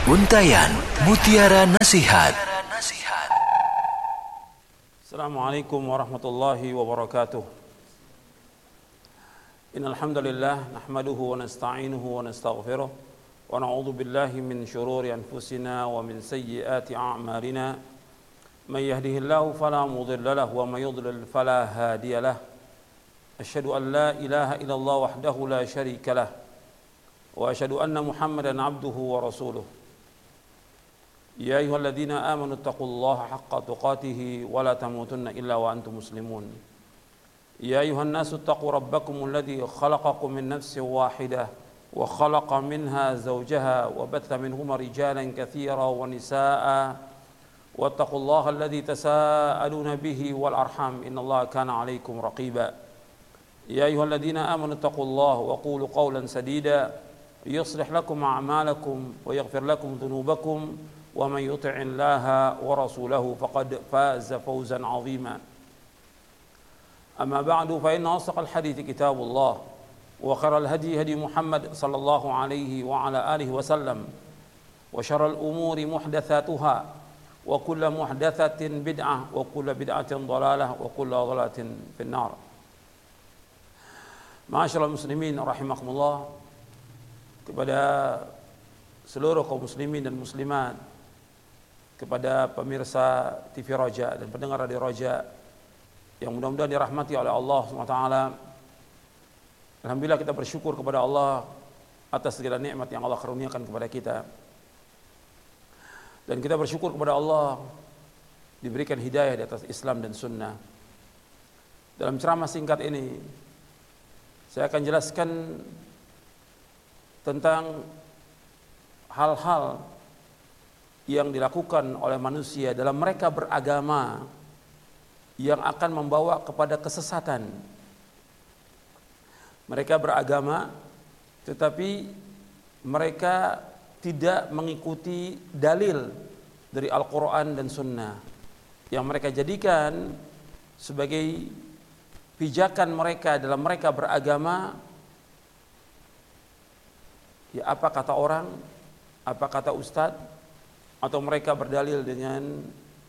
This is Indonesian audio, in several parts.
Untayan Mutiara Nasihat. Assalamualaikum warahmatullahi wabarakatuh. Innal hamdalillah nahmaduhu wa nasta'inuhu wa nastaghfiruh wa na'udzu billahi min shururi anfusina wa min sayyiati a'malina. May yahdihillahu fala mudilla lahu wa may yudlil fala hadiya lahu. Asyhadu an la ilaha illallah wahdahu la syarika lahu wa asyhadu anna Muhammadan abduhu wa rasuluh. Ya ayyuhalladzina amanu taqullaha haqqa tuqatih wa la tamutunna illa wa antum muslimun. Ya ayyuhan nasu taqu rabbakumul ladzi khalaqakum min nafsin wahidah wa khalaqa minha zawjaha wa batha minhuma rijalan katsiran wa nisaa'a wattaqullaha alladzi tasaaluna bihi wal arham innallaha kana 'alaikum raqiba. Ya ayyuhalladzina amanu taqullaha wa qulu qawlan sadida yuslih lakum a'malakum wa yaghfir lakum dhunubakum ومن يطع الله ورسوله فقد فاز فوزا عظيما. أما بعد فإن أصدق الحديث كتاب الله وخير الهدي هدي محمد صلى الله عليه وعلى آله وسلم وشر الأمور محدثاتها وكل محدثة بدعة وكل بدعة ضلالة وكل ضلالة في النار. معاشر المسلمين رحمكم الله, kepada seluruh kaum muslimin dan muslimat, kepada pemirsa TV Roja dan pendengar Radio Roja yang mudah-mudahan dirahmati oleh Allah SWT. Alhamdulillah kita bersyukur kepada Allah atas segala nikmat yang Allah karuniakan kepada kita. Dan kita bersyukur kepada Allah diberikan hidayah di atas Islam dan Sunnah. Dalam ceramah singkat ini saya akan jelaskan tentang hal-hal yang dilakukan oleh manusia dalam mereka beragama yang akan membawa kepada kesesatan. Mereka beragama tetapi mereka tidak mengikuti dalil dari Al-Quran dan Sunnah yang mereka jadikan sebagai pijakan mereka dalam mereka beragama. Ya, apa kata orang, apa kata ustadz, atau mereka berdalil dengan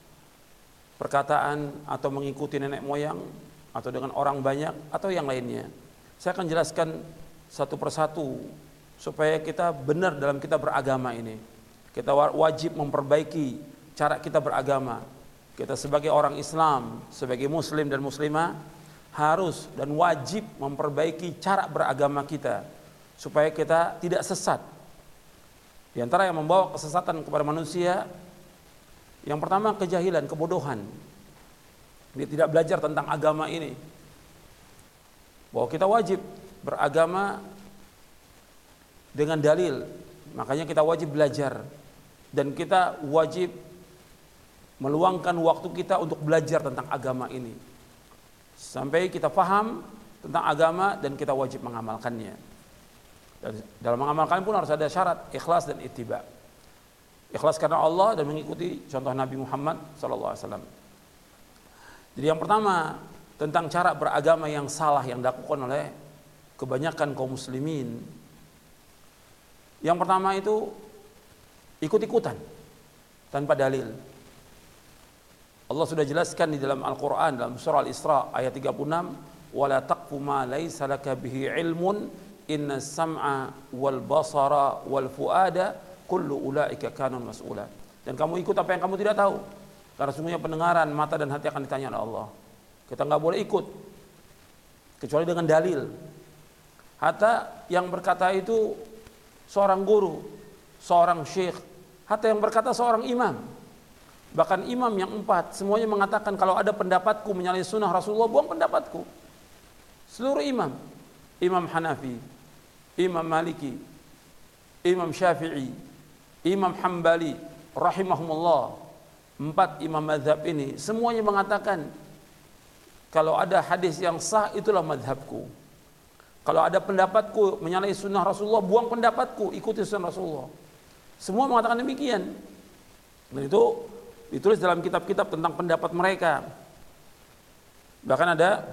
perkataan atau mengikuti nenek moyang atau dengan orang banyak atau yang lainnya. Saya akan jelaskan satu persatu supaya kita benar dalam kita beragama ini. Kita wajib memperbaiki cara kita beragama. Kita sebagai orang Islam, sebagai muslim dan muslimah harus dan wajib memperbaiki cara beragama kita supaya kita tidak sesat. Di antara yang membawa kesesatan kepada manusia, yang pertama kejahilan, kebodohan. Dia tidak belajar tentang agama ini. Bahwa kita wajib beragama dengan dalil. Makanya kita wajib belajar. Dan kita wajib meluangkan waktu kita untuk belajar tentang agama ini. Sampai kita paham tentang agama dan kita wajib mengamalkannya. Dan dalam mengamalkan pun harus ada syarat ikhlas dan ittiba. Ikhlas karena Allah dan mengikuti contoh Nabi Muhammad SAW. Jadi yang pertama tentang cara beragama yang salah yang dilakukan oleh kebanyakan kaum muslimin. Yang pertama itu ikut-ikutan tanpa dalil. Allah sudah jelaskan di dalam Al-Quran dalam surah Al-Isra ayat 36, wala taqfu ma laysa laka bihi ilmun inna sam'a wal basara wal fuada kullu ulaika kanun mas'ula. Dan kamu ikut apa yang kamu tidak tahu, karena sungguhnya pendengaran, mata dan hati akan ditanya oleh Allah. Kita nggak boleh ikut kecuali dengan dalil. Hatta yang berkata itu seorang guru, seorang syekh, hatta yang berkata seorang imam, bahkan imam yang 4 semuanya mengatakan kalau ada pendapatku menyalahi sunnah Rasulullah, buang pendapatku. Seluruh imam, Imam Hanafi, Imam Maliki, Imam Syafi'i, Imam Hambali rahimahumullah, 4 imam mazhab ini semuanya mengatakan kalau ada hadis yang sah itulah mazhabku. Kalau ada pendapatku menyalahi sunnah Rasulullah, buang pendapatku, ikuti sunnah Rasulullah. Semua mengatakan demikian. Dan itu ditulis dalam kitab-kitab tentang pendapat mereka. Bahkan ada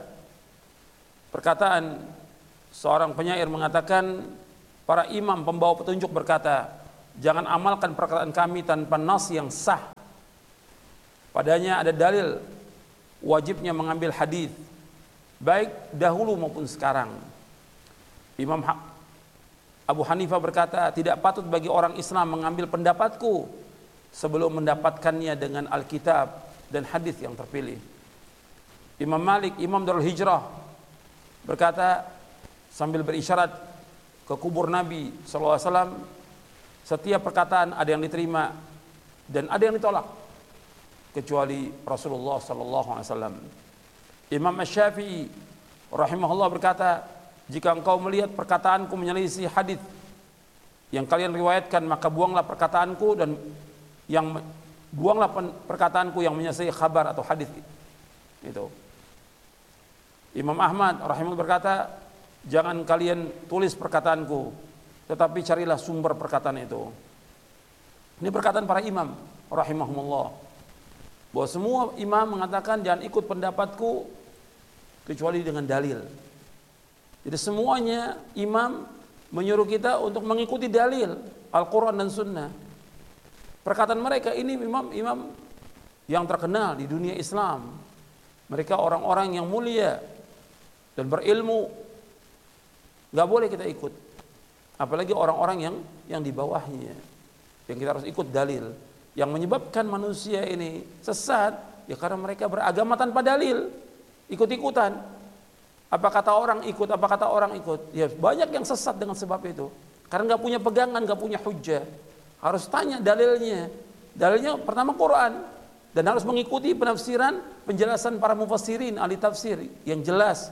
perkataan seorang penyair mengatakan, para imam pembawa petunjuk berkata, jangan amalkan perkataan kami tanpa nas yang sah. Padanya ada dalil wajibnya mengambil hadis, baik dahulu maupun sekarang. Imam Abu Hanifah berkata, tidak patut bagi orang Islam mengambil pendapatku sebelum mendapatkannya dengan Alkitab dan hadis yang terpilih. Imam Malik, Imam Darul Hijrah, berkata sambil berisyarat ke kubur Nabi SAW, setiap perkataan ada yang diterima dan ada yang ditolak kecuali Rasulullah SAW. Imam Asy-Syafi'i rahimahullah berkata, jika engkau melihat perkataanku menyelisih hadis yang kalian riwayatkan, maka buanglah perkataanku dan buanglah perkataanku yang menyelisih khabar atau hadis itu. Imam Ahmad rahimahullah berkata, jangan kalian tulis perkataanku, tetapi carilah sumber perkataan itu. Ini perkataan para imam rahimahumullah, bahwa semua imam mengatakan jangan ikut pendapatku kecuali dengan dalil. Jadi semuanya imam menyuruh kita untuk mengikuti dalil Al-Quran dan Sunnah. Perkataan mereka ini imam-imam yang terkenal di dunia Islam. Mereka orang-orang yang mulia dan berilmu, nggak boleh kita ikut. Apalagi orang-orang yang di bawahnya, yang kita harus ikut dalil. Yang menyebabkan manusia ini sesat ya karena mereka beragama tanpa dalil, ikut-ikutan. Apa kata orang ikut, apa kata orang ikut. Ya banyak yang sesat dengan sebab itu, karena nggak punya pegangan, nggak punya hujjah. Harus tanya dalilnya. Dalilnya pertama Quran, dan harus mengikuti penafsiran, penjelasan para mufassirin, ahli tafsir yang jelas.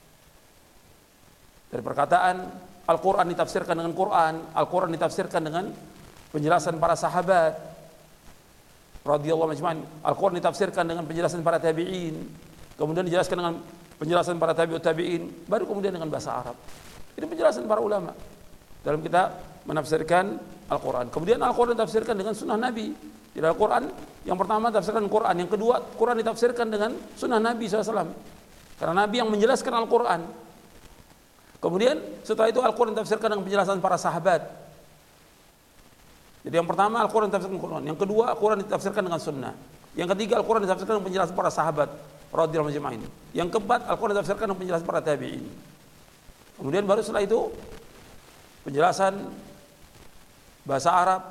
Dari perkataan Al-Quran ditafsirkan dengan Quran, Al-Quran ditafsirkan dengan penjelasan para sahabat radhiyallahu anhum, Al-Quran ditafsirkan dengan penjelasan para tabi'in, kemudian dijelaskan dengan penjelasan para tabi'ut tabi'in, baru kemudian dengan bahasa Arab. Ini penjelasan para ulama dalam kita menafsirkan Al-Quran. Kemudian Al-Quran ditafsirkan dengan sunnah Nabi. Di Al-Quran yang pertama ditafsirkan Quran, yang kedua Quran ditafsirkan dengan sunnah Nabi SAW, karena Nabi yang menjelaskan Al-Quran. Kemudian setelah itu Al-Quran ditafsirkan dengan penjelasan para sahabat. Jadi yang pertama Al-Quran ditafsirkan dengan Quran, yang kedua Al-Quran ditafsirkan dengan sunnah, yang ketiga Al-Quran ditafsirkan dengan penjelasan para sahabat radhiyallahu anhum, yang keempat Al-Quran ditafsirkan dengan penjelasan para tabi'in. Kemudian baru setelah itu penjelasan bahasa Arab,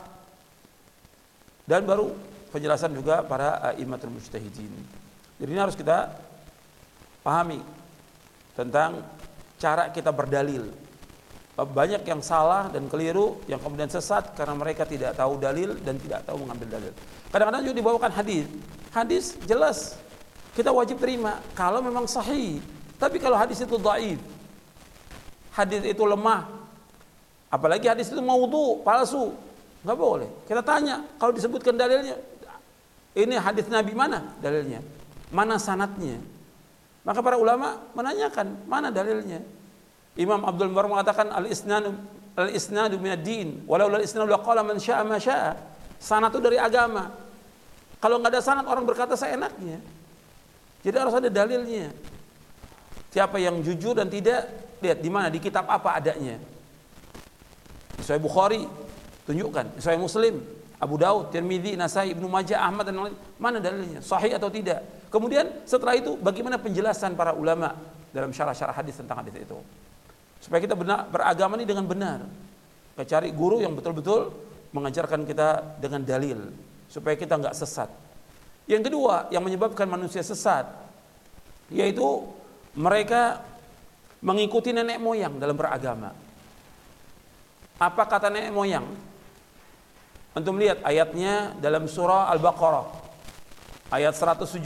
dan baru penjelasan juga para a'immatul mujtahidin. Jadi ini harus kita pahami tentang cara kita berdalil. Banyak yang salah dan keliru, yang kemudian sesat karena mereka tidak tahu dalil dan tidak tahu mengambil dalil. Kadang-kadang juga dibawakan hadis. Hadis jelas kita wajib terima kalau memang sahih. Tapi kalau hadis itu dhaif, hadis itu lemah, apalagi hadis itu maudhu, palsu, nggak boleh. Kita tanya, kalau disebutkan dalilnya, ini hadis Nabi mana dalilnya? Mana sanadnya? Maka para ulama menanyakan, mana dalilnya? Imam Abdul Mubarak mengatakan al-isnadu minad din, walau al-isnadu laqala man syaa ma syaa. Sanad itu dari agama. Kalau nggak ada sanad, orang berkata seenaknya. Jadi harus ada dalilnya. Siapa yang jujur dan tidak, lihat di mana, di kitab apa adanya. Di Sahih Bukhari tunjukkan, di Sahih Muslim, Abu Daud, Tirmidzi, Nasai, Ibnu Majah, Ahmad dan lain, mana dalilnya? Sahih atau tidak? Kemudian setelah itu bagaimana penjelasan para ulama dalam syarah-syarah hadis tentang hadis itu? Supaya kita beragama ini dengan benar. Kita cari guru yang betul-betul mengajarkan kita dengan dalil supaya kita enggak sesat. Yang kedua yang menyebabkan manusia sesat, yaitu mereka mengikuti nenek moyang dalam beragama. Apa kata nenek moyang? Antum lihat ayatnya dalam surah Al-Baqarah ayat 170.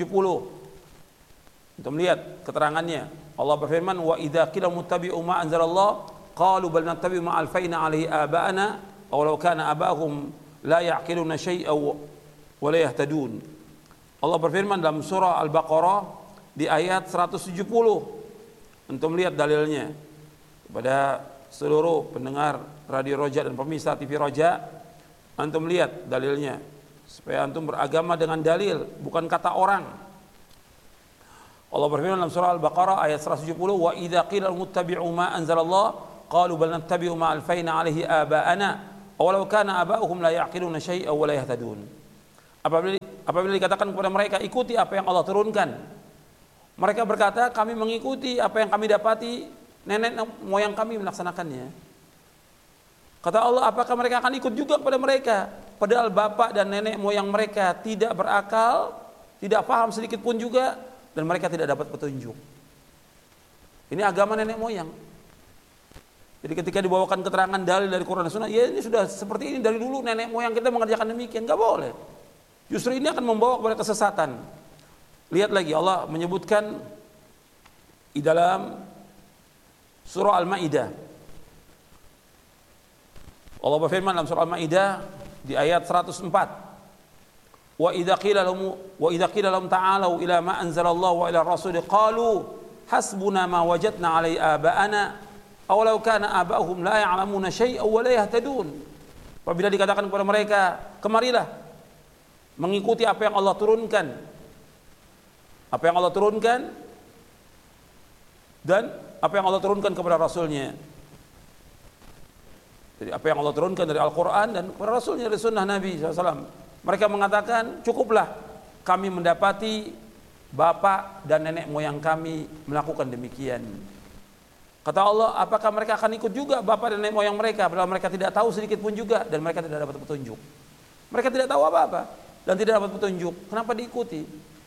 Antum lihat keterangannya. Allah berfirman, wa idza qila muttabi'u ma anzalallah qalu bal nattabi'u ma alfaina 'alaihi aba'ana aw law kana aba'ahum la ya'qiluna syai'an wa la yahtadun. Allah berfirman dalam surah Al-Baqarah di ayat 170. Antum lihat dalilnya. Kepada seluruh pendengar Radio Roja dan pemirsa TV Roja, antum lihat dalilnya supaya antum beragama dengan dalil, bukan kata orang. Allah berfirman dalam surah Al-Baqarah ayat 170, wa idza qila muttabi'u ma anzalallah qalu bal nattabi'u ma alfaina 'alaihi aba'ana awalau kana aba'uhum la ya'qiluna syai'an wa la yahtadun. Apabila dikatakan kepada mereka ikuti apa yang Allah turunkan, mereka berkata kami mengikuti apa yang kami dapati nenek moyang kami melaksanakannya. Kata Allah, apakah mereka akan ikut juga kepada mereka padahal bapak dan nenek moyang mereka tidak berakal, tidak paham sedikit pun juga, dan mereka tidak dapat petunjuk. Ini agama nenek moyang. Jadi ketika dibawakan keterangan dalil dari Quran dan Sunnah, ya ini sudah seperti ini dari dulu nenek moyang kita mengerjakan demikian, nggak boleh. Justru ini akan membawa kepada kesesatan. Lihat lagi Allah menyebutkan di dalam surah Al-Maidah. Allah berfirman dalam surah Al-Maidah di ayat 104. Wa idza qila lahum ta'alu ila ma anzalallahu wa ila ar-rasul qalu hasbuna ma wajadna 'alaihi aba'ana aw law kana aba'uhum la ya'lamuna syai'an wa la yahtadun. Apabila dikatakan kepada mereka, kemarilah mengikuti apa yang Allah turunkan. Apa yang Allah turunkan dan apa yang Allah turunkan kepada Rasulnya. Jadi apa yang Allah turunkan dari Al-Quran dan kepada Rasulnya dari Sunnah Nabi SAW. Mereka mengatakan cukuplah kami mendapati bapak dan nenek moyang kami melakukan demikian. Kata Allah, apakah mereka akan ikut juga bapak dan nenek moyang mereka padahal mereka tidak tahu sedikit pun juga dan mereka tidak dapat petunjuk. Mereka tidak tahu apa-apa dan tidak dapat petunjuk. Kenapa diikuti?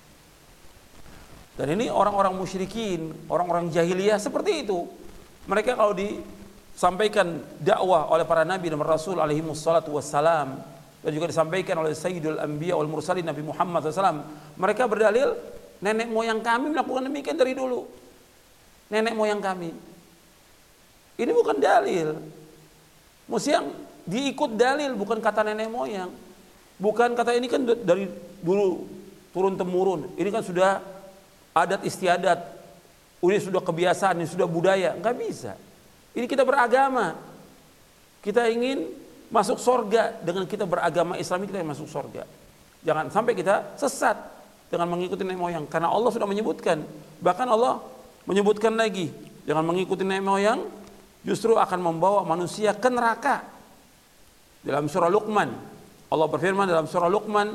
Dan ini orang-orang musyrikin, orang-orang jahiliyah seperti itu. Mereka kalau disampaikan dakwah oleh para nabi dan rasul alaihi wassalatu wassalam, dan juga disampaikan oleh Sayyidul Anbiya wal Mursalin Nabi Muhammad SAW, mereka berdalil nenek moyang kami melakukan demikian dari dulu. Nenek moyang kami. Ini bukan dalil. Mesti yang diikut dalil, bukan kata nenek moyang. Bukan kata ini kan dari dulu turun temurun. Ini kan sudah adat istiadat. Ini sudah kebiasaan, ini sudah budaya. Enggak bisa. Ini kita beragama. Kita ingin masuk surga dengan kita beragama Islam, kita masuk surga. Jangan sampai kita sesat dengan mengikuti nenek moyang, karena Allah sudah menyebutkan. Bahkan Allah menyebutkan lagi, jangan mengikuti nenek moyang, justru akan membawa manusia ke neraka. Dalam surah Luqman, Allah berfirman dalam surah Luqman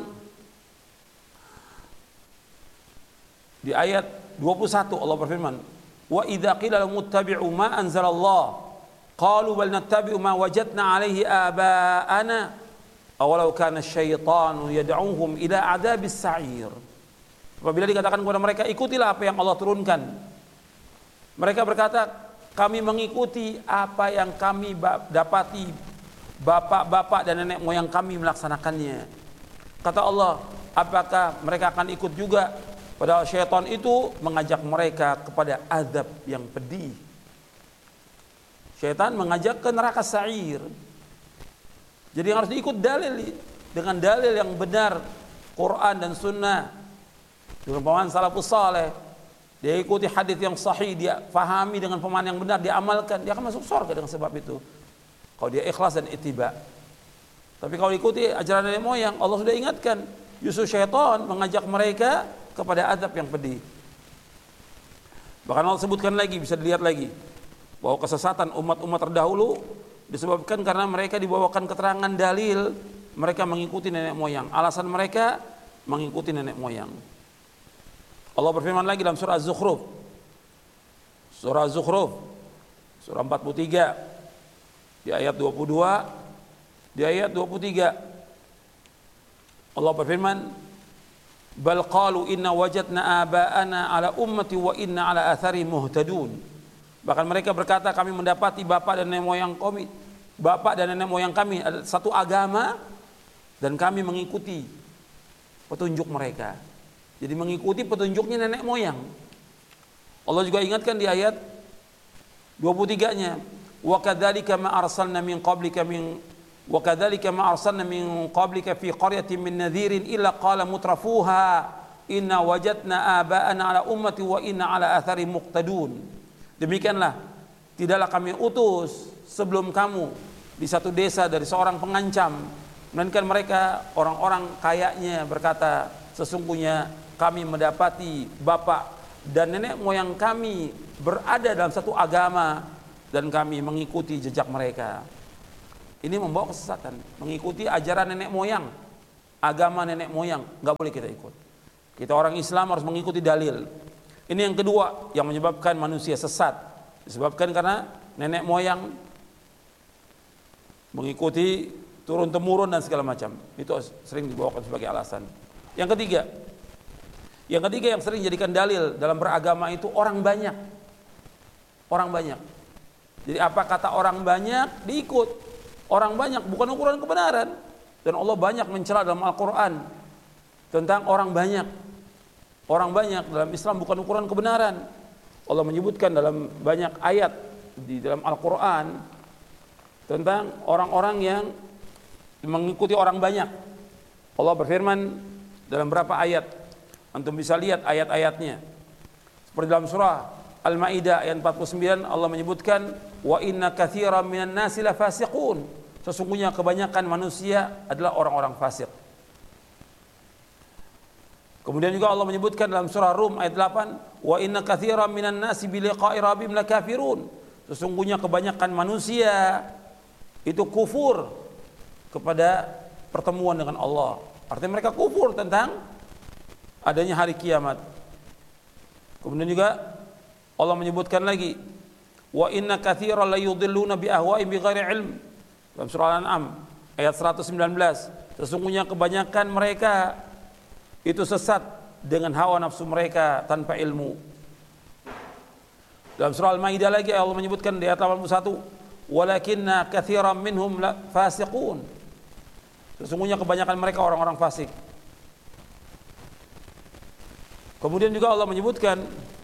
di ayat 21, Allah berfirman, wa idza qila lahum ittabi'u ma anzalallah qalu bal nattabi'u ma wajadna 'alaihi aba'ana awalau kana asyaitanu yad'uhum ila 'adzabis sa'ir. Apabila dikatakan kepada mereka, ikutilah apa yang Allah turunkan, mereka berkata, kami mengikuti apa yang kami dapati bapak-bapak dan nenek moyang kami melaksanakannya. Kata Allah, apakah mereka akan ikut juga? Padahal syaitan itu mengajak mereka kepada azab yang pedih. Syaitan mengajak ke neraka sa'ir. Jadi yang harus diikut dalil, dengan dalil yang benar, Quran dan Sunnah, dengan pemahaman salafus saleh. Dia ikuti hadis yang sahih, dia fahami dengan pemahaman yang benar, dia amalkan, dia akan masuk surga dengan sebab itu. Kalau dia ikhlas dan ittiba. Tapi kalau ikuti ajaran nenek moyang, Allah sudah ingatkan, justru syaitan mengajak mereka kepada azab yang pedih. Bahkan Allah sebutkan lagi, bisa dilihat lagi, bahwa kesesatan umat-umat terdahulu disebabkan karena mereka dibawakan keterangan dalil, mereka mengikuti nenek moyang. Alasan mereka mengikuti nenek moyang. Allah berfirman lagi dalam surah Az-Zukhruf. Surah Az-Zukhruf, surah 43, di ayat 22, di ayat 23. Allah berfirman, bal qalu inna wajadna aba'ana ala ummati wa inna ala athari muhtadun. Bahkan mereka berkata, kami mendapati bapak dan nenek moyang kami ada satu agama dan kami mengikuti petunjuk mereka. Jadi mengikuti petunjuknya nenek moyang. Allah juga ingatkan di ayat 23-nya, wa kadzalika ma arsalna min qablika fi qaryatin min nadhirin illa qala mutrafuha inna wajadna aba'ana ala ummati wa inna ala athari muqtadun. Demikianlah tidaklah kami utus sebelum kamu di satu desa dari seorang pengancam, melainkan mereka orang-orang kayanya berkata, sesungguhnya kami mendapati bapak dan nenek moyang kami berada dalam satu agama dan kami mengikuti jejak mereka. Ini membawa kesesatan, mengikuti ajaran nenek moyang, agama nenek moyang, nggak boleh kita ikut. Kita orang Islam harus mengikuti dalil. Ini yang kedua yang menyebabkan manusia sesat, disebabkan karena nenek moyang mengikuti turun temurun dan segala macam. Itu sering dibawakan sebagai alasan. Yang ketiga yang sering dijadikan dalil dalam beragama itu orang banyak. Orang banyak. Jadi apa kata orang banyak diikut. Orang banyak bukan ukuran kebenaran. Dan Allah banyak mencela dalam Al-Quran tentang orang banyak. Orang banyak dalam Islam bukan ukuran kebenaran. Allah menyebutkan dalam banyak ayat di dalam Al-Quran tentang orang-orang yang mengikuti orang banyak. Allah berfirman dalam berapa ayat, antum bisa lihat ayat-ayatnya. Seperti dalam surah Al-Maidah ayat 49, Allah menyebutkan wa inna katsiran minan nasi lafasiqun. Sesungguhnya kebanyakan manusia adalah orang-orang fasik. Kemudian juga Allah menyebutkan dalam surah Rum ayat 8, wa inna katsiran minan nasi bi liqa'i rabbihim lakafirun. Sesungguhnya kebanyakan manusia itu kufur kepada pertemuan dengan Allah. Artinya mereka kufur tentang adanya hari kiamat. Kemudian juga Allah menyebutkan lagi, wa inna katsiran la yudhilluna bi ahwa'ihim bighairi ilm. Dalam surah Al-An'am ayat 119, sesungguhnya kebanyakan mereka itu sesat dengan hawa nafsu mereka tanpa ilmu. Dalam surah Al-Maidah lagi Allah menyebutkan di ayat 81, walakinna katsiran minhum fasiqun. Sesungguhnya kebanyakan mereka orang-orang fasik. Kemudian juga Allah menyebutkan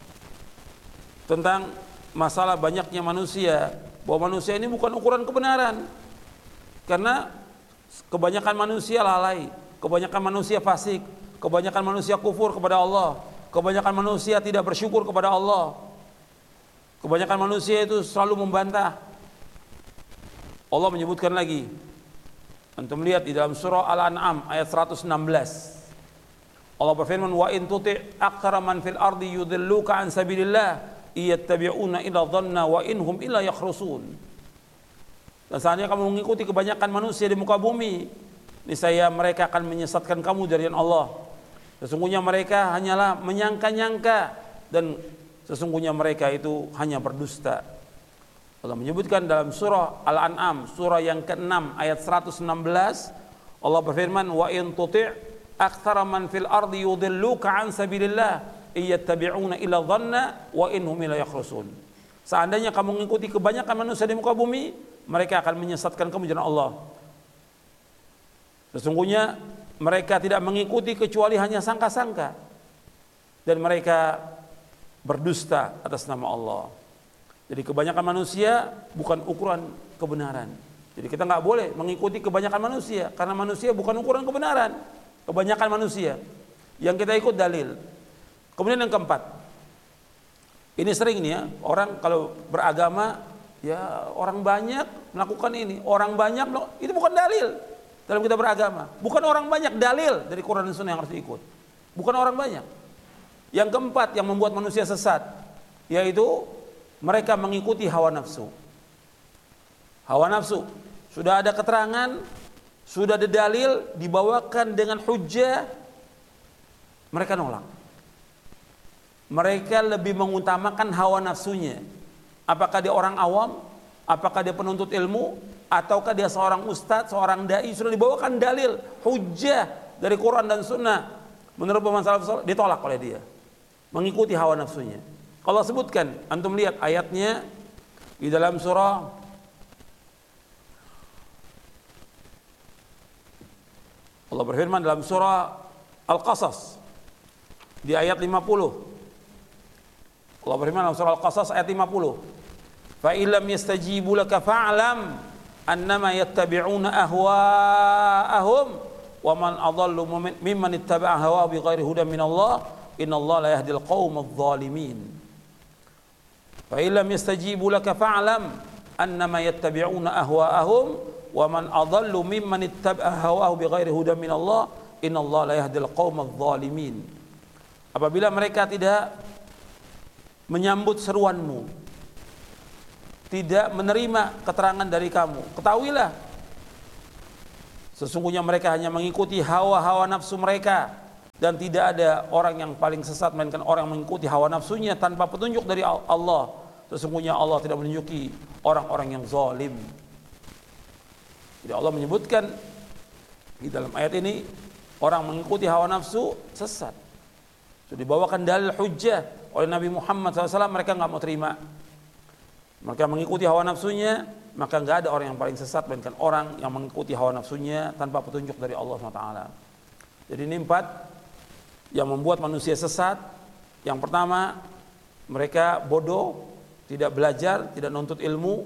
tentang masalah banyaknya manusia, bahwa manusia ini bukan ukuran kebenaran. Karena kebanyakan manusia lalai, kebanyakan manusia fasik, kebanyakan manusia kufur kepada Allah, kebanyakan manusia tidak bersyukur kepada Allah, kebanyakan manusia itu selalu membantah. Allah menyebutkan lagi, antum lihat di dalam surah Al-An'am ayat 116, Allah berfirman, wa in tuti' aktsara man fil ardi yudilluka an sabilillah iyattabi'una illa dhanna wa inhum illa yakhrusun. Dan seandainya kamu mengikuti kebanyakan manusia di muka bumi, niscaya mereka akan menyesatkan kamu dari Allah. Sesungguhnya mereka hanyalah menyangka-nyangka dan sesungguhnya mereka itu hanya berdusta. Allah menyebutkan dalam surah Al-An'am, surah yang ke-6 ayat 116, Allah berfirman, wa in tuti' aktsara man fil ardi yudilluka an sabilillah iyattabi'una illa dhanna wa inhum illa yakhrusun. Seandainya kamu mengikuti kebanyakan manusia di muka bumi, mereka akan menyesatkan kamu dari Allah. Sesungguhnya mereka tidak mengikuti kecuali hanya sangka-sangka, dan mereka berdusta atas nama Allah. Jadi kebanyakan manusia bukan ukuran kebenaran. Jadi kita nggak boleh mengikuti kebanyakan manusia, karena manusia bukan ukuran kebenaran. Kebanyakan manusia yang kita ikut dalil. Kemudian yang keempat, ini sering nih ya, orang kalau beragama ya orang banyak melakukan ini, orang banyak itu bukan dalil dalam kita beragama. Bukan orang banyak dalil dari Quran dan Sunnah yang harus diikut. Bukan orang banyak. Yang keempat yang membuat manusia sesat, yaitu mereka mengikuti hawa nafsu. Hawa nafsu sudah ada keterangan, sudah ada dalil, dibawakan dengan hujjah, mereka nolak. Mereka lebih mengutamakan hawa nafsunya. Apakah dia orang awam, apakah dia penuntut ilmu, ataukah dia seorang ustadz, seorang dai, sudah dibawakan dalil, hujjah dari Quran dan Sunnah, menurut pemahaman salaf saleh, ditolak oleh dia, mengikuti hawa nafsunya. Allah sebutkan, antum lihat ayatnya di dalam surah Allah berfirman dalam surah Al-Qasas di ayat 50. Allah berfirman dalam surah Al-Qasas ayat 50. Fa illam yastajibu laka fa'lam annama yattabi'una ahwa'ahum wa man adallu mimman ittaba'a hawa bighairi hudan min Allah innallaha la yahdil qaumadh dhalimin. Fa illam yastajibu laka fa'lam annama yattabi'una ahwa'ahum wa man adallu mimman ittaba'a hawahu bighairi hudan min Allah innallaha la yahdil qaumadh dhalimin. Apabila mereka tidak menyambut seruanmu, tidak menerima keterangan dari kamu, ketahuilah Sesungguhnya mereka hanya mengikuti hawa-hawa nafsu mereka, dan tidak ada orang yang paling sesat melainkan orang yang mengikuti hawa nafsunya tanpa petunjuk dari Allah. Sesungguhnya Allah tidak menunjuki orang-orang yang zalim. Jadi Allah menyebutkan di dalam ayat ini orang mengikuti hawa nafsu sesat. Sudah dibawakan dalil hujjah oleh Nabi Muhammad SAW, mereka nggak mau terima. Mereka mengikuti hawa nafsunya, maka nggak ada orang yang paling sesat melainkan orang yang mengikuti hawa nafsunya tanpa petunjuk dari Allah SWT. Jadi ini 4 yang membuat manusia sesat. Yang pertama, mereka bodoh, tidak belajar, tidak nuntut ilmu,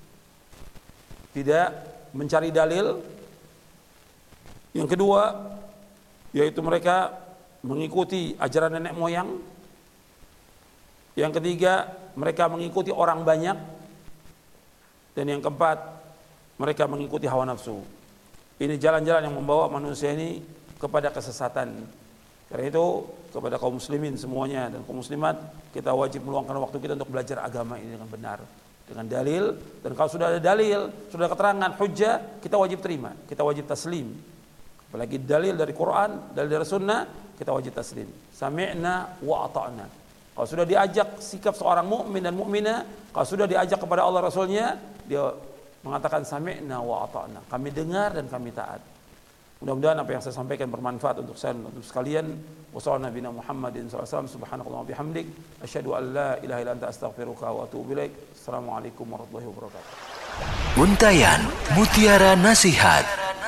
tidak mencari dalil. Yang kedua, yaitu mereka mengikuti ajaran nenek moyang. Yang ketiga, mereka mengikuti orang banyak. Dan yang keempat, mereka mengikuti hawa nafsu. Ini jalan-jalan yang membawa manusia ini kepada kesesatan. Karena itu kepada kaum muslimin semuanya dan kaum muslimat, kita wajib meluangkan waktu kita untuk belajar agama ini dengan benar, dengan dalil. Dan kalau sudah ada dalil, sudah ada keterangan hujjah, kita wajib terima, kita wajib taslim. Apalagi dalil dari Quran, dalil dari Sunnah, kita wajib taslim. Sami'na wa ata'na. Kalau sudah diajak sikap seorang mukmin dan mukminah, kalau sudah diajak kepada Allah Rasulnya, dia mengatakan sami'na wa ata'na. Kami dengar dan kami taat. Mudah-mudahan apa yang saya sampaikan bermanfaat untuk saya dan untuk sekalian. Wassallallahu Nabi Muhammadin SAW. Subhanakallah wa bihamdik. Asyhadu an la ilaha illa anta astaghfiruka wa atubu ilaik. Assalamualaikum warahmatullahi wabarakatuh. Untayan Mutiara Nasihat.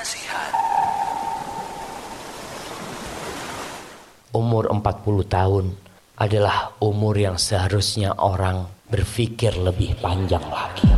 Umur 40 tahun adalah umur yang seharusnya orang berpikir lebih panjang lagi.